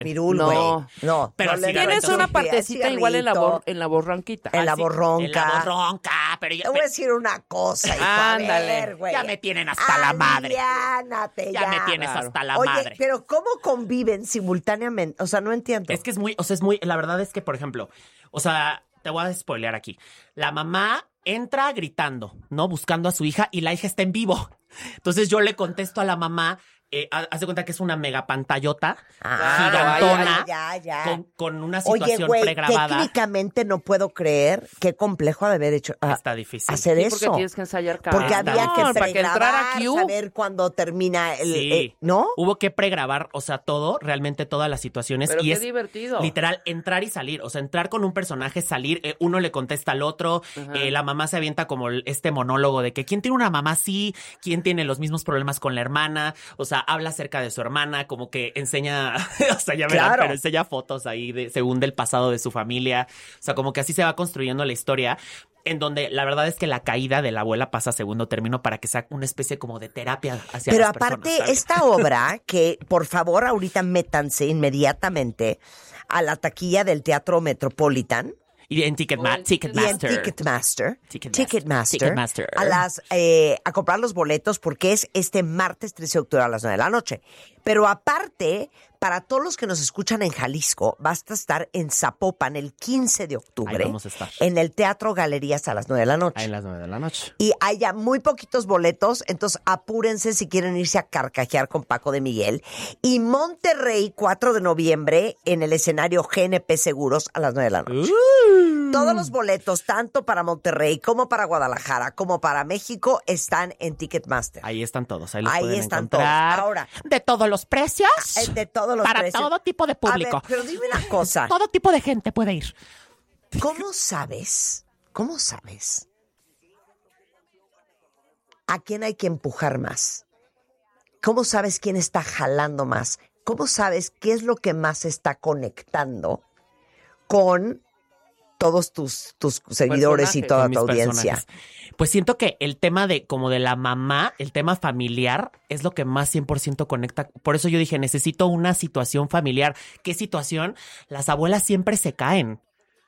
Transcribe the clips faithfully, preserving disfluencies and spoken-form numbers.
pirul, güey. No. No. Pero no sí, Tienes una partecita igual en la, bor en la borronquita. En la Ah, sí, borronca. En la borronca, pero ya... Te voy a decir una cosa, hijo. Ándale. A ver, güey. Ya me tienen hasta la madre. Aliviánate, Ya ya. me tienes Claro. hasta la Oye, madre. pero ¿cómo conviven simultáneamente? O sea, no entiendo. Es que es muy, o sea, es muy, la verdad es que, por ejemplo, o sea, te voy a spoilear aquí. La mamá entra gritando, ¿no? Buscando a su hija y la hija está en vivo. Entonces yo le contesto a la mamá, eh, haz de cuenta que es una mega pantallota Ah, gigantona ya, ya. con, con una Oye, situación güey, pregrabada. técnicamente no puedo creer qué complejo de haber hecho ah, Está difícil. hacer Sí, eso. porque tienes que ensayar cada Porque había que para que entrara pregrabar, Q. saber cuándo termina el... Sí. eh, ¿no? Hubo que pregrabar, o sea, todo, realmente todas las situaciones. Pero y qué es divertido. literal entrar y salir. O sea, entrar con un personaje, salir, eh, uno le contesta al otro, Ajá. eh, la mamá se avienta como el- este monólogo de que quién tiene una mamá así, quién tiene los mismos problemas con la hermana, o sea, habla acerca de su hermana, como que enseña, o sea, ya verán, Claro. pero enseña fotos ahí de, según del pasado de su familia. O sea, como que así se va construyendo la historia. En donde la verdad es que la caída de la abuela pasa a segundo término para que sea una especie como de terapia hacia Pero las personas, aparte, ¿sabes? esta obra, que por favor ahorita métanse inmediatamente a la taquilla del Teatro Metropolitan Y en Ticketma- Oh, en y en Ticketmaster. Ticketmaster, Ticketmaster. Ticketmaster, Ticketmaster. a las eh, a comprar los boletos porque es este martes trece de octubre a las nueve de la noche. Pero aparte, para todos los que nos escuchan en Jalisco, basta estar en Zapopan el quince de octubre Ahí vamos a estar. en el Teatro Galerías a las nueve de la noche. Ahí en las nueve de la noche. Y hay ya muy poquitos boletos, entonces apúrense si quieren irse a carcajear con Paco de Miguel. Y Monterrey, cuatro de noviembre, en el escenario G N P Seguros a las nueve de la noche. Todos los boletos, tanto para Monterrey como para Guadalajara, como para México, están en Ticketmaster. Ahí están todos. Ahí, los Ahí pueden están encontrar. todos. Ahora, de todos los precios. eh, de todos los para precios. todo tipo de público. A ver, pero dime una cosa. Todo tipo de gente puede ir. ¿Cómo sabes? ¿Cómo sabes? ¿A quién hay que empujar más? ¿Cómo sabes quién está jalando más? ¿Cómo sabes qué es lo que más está conectando con todos tus, tus seguidores y Personajes. toda Con tu mis audiencia? personajes. Pues siento que el tema de como de la mamá, el tema familiar, es lo que más cien por ciento conecta. Por eso yo dije, necesito una situación familiar. ¿Qué situación? Las abuelas siempre se caen.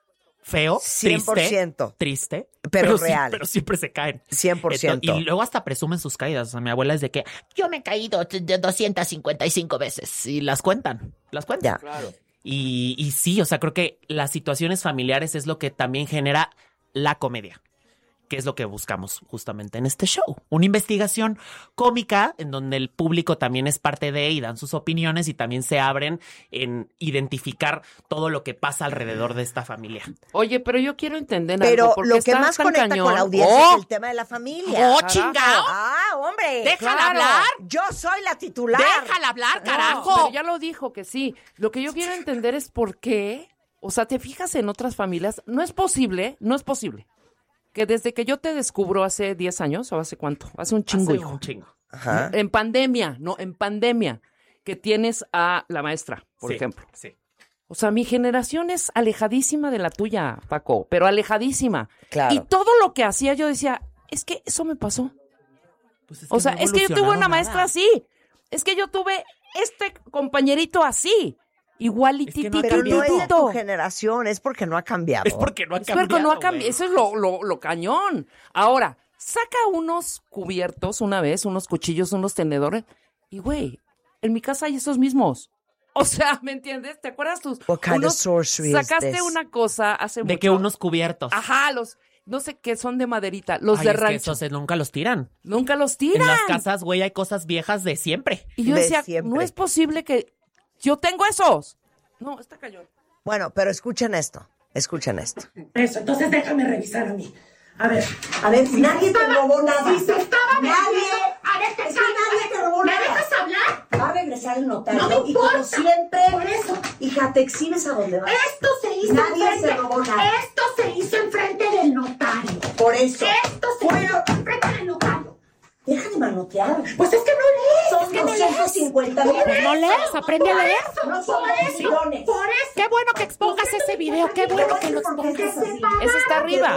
Feo, cien por ciento. triste, triste, Pero sí- real. pero siempre se caen. cien por ciento. Entonces, y luego hasta presumen sus caídas. O sea, mi abuela es de que yo me he caído de doscientas cincuenta y cinco veces. Y las cuentan, las cuentan. Ya. Claro. Y, y sí, o sea, creo que las situaciones familiares es lo que también genera la comedia, que es lo que buscamos justamente en este show. Una investigación cómica en donde el público también es parte de y dan sus opiniones y también se abren en identificar todo lo que pasa alrededor de esta familia. Oye, pero yo quiero entender Pero algo. porque lo que está más tan conecta cañón. con la audiencia ¡Oh! es el tema de la familia. ¡Oh, Carajo. chingao! ¡Ah, hombre! ¡Déjala Claro. hablar! Yo soy la titular. ¡Déjala hablar, No, carajo! pero ya lo dijo que sí. Lo que yo quiero entender es por qué, o sea, te fijas en otras familias, no es posible, no es posible, que desde que yo te descubro hace diez años, o hace cuánto, hace un chingo, Hace hijo. un chingo. Ajá. En pandemia, no, en pandemia, que tienes a la maestra, por Sí, ejemplo. Sí. O sea, mi generación es alejadísima de la tuya, Paco, pero alejadísima. Claro. Y todo lo que hacía yo decía, es que eso me pasó. Pues es O sea, no ha es que yo tuve evolucionado una nada. maestra así. Es que yo tuve este compañerito así. Igualititito. no ha Pero no es de tu igualitito. generación, es porque no ha cambiado. Es porque no ha Es cambiado. porque no ha cambiado. güey. Eso es lo, lo, lo cañón. Ahora, saca unos cubiertos una vez, unos cuchillos, unos tenedores. Y, güey, en mi casa hay esos mismos. O sea, ¿me entiendes? ¿Te acuerdas tus? What kind of unos- sorcery is sacaste this? una cosa hace mucho. De que unos cubiertos. Ajá, los... No sé qué, son de maderita. Los Ay, de es que rancho. esos se- nunca los tiran. Nunca los En tiran. las casas, güey, hay cosas viejas de siempre. Y yo De decía, siempre. no es posible que yo tengo esos. No, está cañón. Bueno, pero escuchen esto, escuchen esto. Eso, entonces déjame revisar a mí. A ver, A ver, nadie te robó nada. si se estaba Nadie. vendiendo... A ver, te Es que nadie te robó ¿Me nada. dejas hablar? Va a regresar el notario No me y como importa. siempre, Por eso. hija, te exhibes a donde vas. Esto se hizo Nadie enfrente... se robó nada. Esto se hizo enfrente del notario. Por eso. Esto se hizo enfrente del notario. Deja de manotear. Pues es que no lees. Son es que no lees. doscientos cincuenta mil. Pues no lees, aprende a Por leer. eso, No son por eso, millones. por eso. Qué bueno que expongas ese video, qué bueno que lo expongas. Ese Ese está arriba.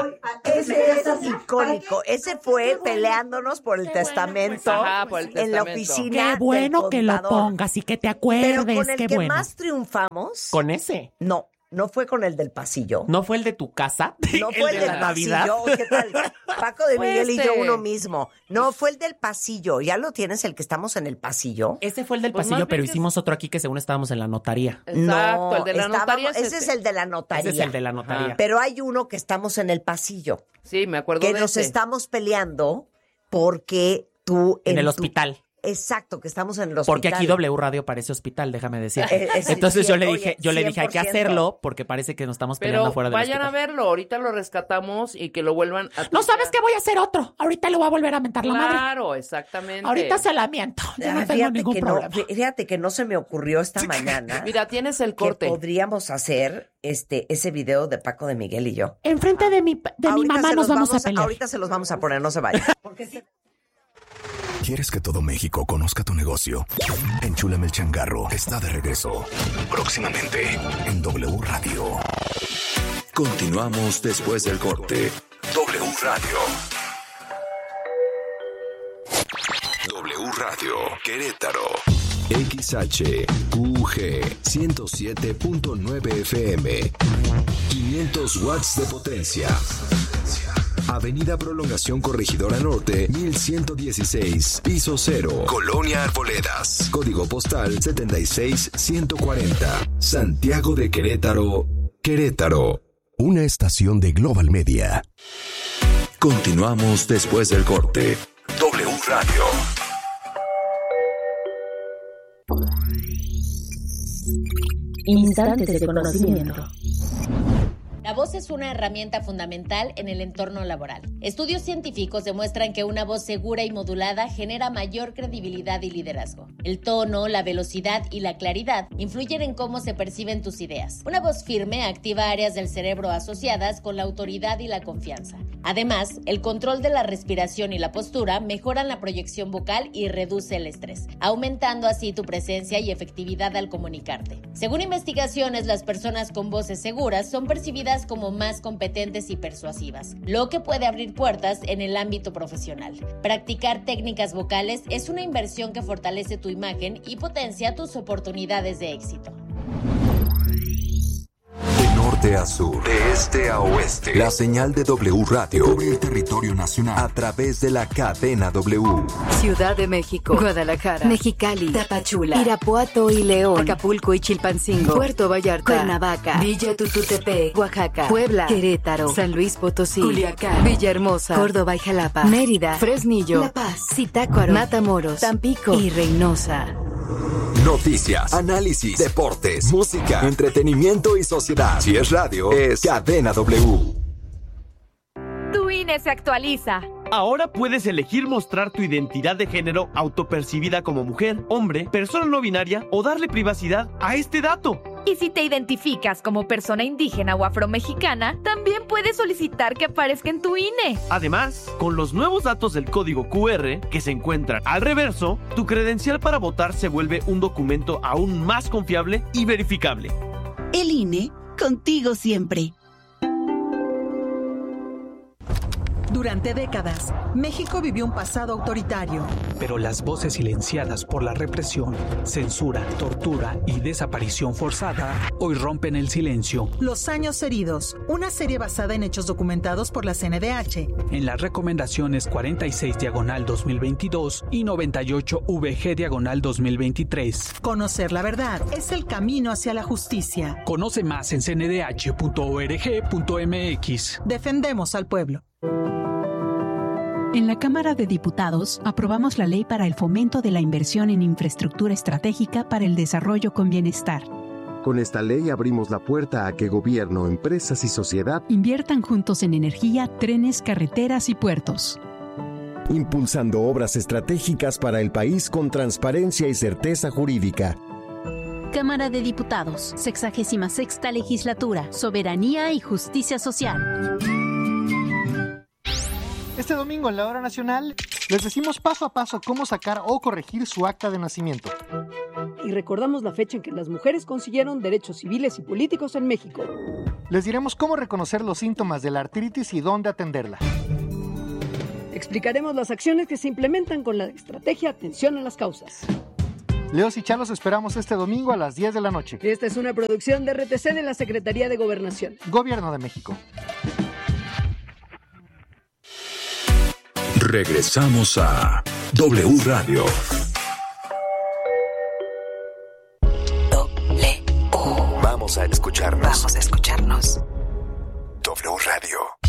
ese es icónico. Ese fue peleándonos por el testamento Ajá, por el en la testamento. oficina. Qué bueno del que lo contador. pongas y que te acuerdes. Pero con el qué que bueno. más triunfamos. Con ese. No, no fue con el del pasillo. ¿No fue el de tu casa? No fue el, de del la Navidad. pasillo. ¿Qué tal? Paco de Fue Miguel y este. yo uno mismo. No, fue el del pasillo. ¿Ya lo tienes, el que estamos en el pasillo? Ese fue el del Pues pasillo, más pero bien que hicimos otro aquí que según estábamos en la notaría. Exacto, No, el de la estábamos- notaría es ese este. es el de la notaría. Ese es el de la notaría. Pero hay uno que estamos en el pasillo. Sí, me acuerdo Que de nos ese. estamos peleando porque tú... En el tu- hospital. Exacto, que estamos en el hospital. Porque aquí W Radio parece hospital, déjame decir. Eh, es- Entonces yo le oye, dije, yo le dije, hay que cien por ciento. hacerlo porque parece que nos estamos peleando Pero afuera del vayan hospital. a verlo, ahorita lo rescatamos y que lo vuelvan a... No sabes tuitear. que voy a hacer otro. Ahorita le voy a volver a mentar la madre. Claro, exactamente. Ahorita se la miento. Yo no Ah, tengo fíjate, ningún que no, problema. fíjate que no se me ocurrió esta mañana Mira, tienes el que corte. podríamos hacer este ese video de Paco de Miguel y yo. Enfrente de mi, de mi Ahorita mamá se nos los vamos, a pelear. Ahorita se los vamos a poner, no se vayan. ¿Quieres que todo México conozca tu negocio? Enchúlame el changarro está de regreso. Próximamente en W Radio. Continuamos después del corte. W Radio. W Radio Querétaro. X H U G ciento siete punto nueve F M. quinientos watts de potencia. Avenida Prolongación Corregidora Norte, mil ciento dieciséis, piso cero, Colonia Arboledas. Código postal setenta y seis ciento cuarenta. Santiago de Querétaro, Querétaro. Una estación de Global Media. Continuamos después del corte. W Radio. Instantes de conocimiento. La voz es una herramienta fundamental en el entorno laboral. Estudios científicos demuestran que una voz segura y modulada genera mayor credibilidad y liderazgo. El tono, la velocidad y la claridad influyen en cómo se perciben tus ideas. Una voz firme activa áreas del cerebro asociadas con la autoridad y la confianza. Además, el control de la respiración y la postura mejoran la proyección vocal y reduce el estrés, aumentando así tu presencia y efectividad al comunicarte. Según investigaciones, las personas con voces seguras son percibidas como más competentes y persuasivas, lo que puede abrir puertas en el ámbito profesional. Practicar técnicas vocales es una inversión que fortalece tu imagen y potencia tus oportunidades de éxito. De norte a sur, de este a oeste, la señal de W Radio cubre el territorio nacional a través de la cadena W. Ciudad de México, Guadalajara, Mexicali, Tapachula, Irapuato y León, Acapulco y Chilpancingo, Puerto Vallarta, Cuernavaca, Villa Tututepec, Oaxaca, Puebla, Querétaro, San Luis Potosí, Culiacán, Villahermosa, Córdoba y Jalapa, Mérida, Fresnillo, La Paz, Zitácuaro, Matamoros, Tampico y Reynosa. Noticias, análisis, deportes, música, entretenimiento y sociedad. Si es radio, es Cadena W. Tu I N E se actualiza. Ahora puedes elegir mostrar tu identidad de género autopercibida como mujer, hombre, persona no binaria o darle privacidad a este dato. Y si te identificas como persona indígena o afromexicana, también puedes solicitar que aparezca en tu I N E. Además, con los nuevos datos del código Q R que se encuentran al reverso, tu credencial para votar se vuelve un documento aún más confiable y verificable. El I N E, contigo siempre. Durante décadas, México vivió un pasado autoritario. Pero las voces silenciadas por la represión, censura, tortura y desaparición forzada hoy rompen el silencio. Los años heridos, una serie basada en hechos documentados por la C N D H. En las recomendaciones cuarenta y seis diagonal dos mil veintidós y noventa y ocho V G diagonal dos mil veintitrés. Conocer la verdad es el camino hacia la justicia. Conoce más en c n d h punto org punto m x. Defendemos al pueblo. En la Cámara de Diputados aprobamos la Ley para el Fomento de la Inversión en Infraestructura Estratégica para el Desarrollo con Bienestar. Con esta ley abrimos la puerta a que gobierno, empresas y sociedad inviertan juntos en energía, trenes, carreteras y puertos. Impulsando obras estratégicas para el país con transparencia y certeza jurídica. Cámara de Diputados, sexagésima sexta Legislatura, Soberanía y Justicia Social. Este domingo en la Hora Nacional les decimos paso a paso cómo sacar o corregir su acta de nacimiento. y recordamos la fecha en que las mujeres consiguieron derechos civiles y políticos en México. Les diremos cómo reconocer los síntomas de la artritis y dónde atenderla. Explicaremos las acciones que se implementan con la estrategia Atención a las Causas. Leos y Chalos esperamos este domingo a las diez de la noche. Esta es una producción de R T C de la Secretaría de Gobernación. Gobierno de México. Regresamos a W Radio. W. Vamos a escucharnos. Vamos a escucharnos. W Radio.